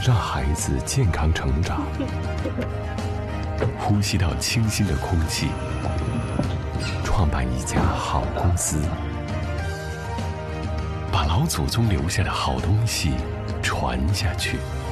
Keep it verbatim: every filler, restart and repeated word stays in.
让孩子健康成长，呼吸到清新的空气，创办一家好公司，把老祖宗留下的好东西传下去。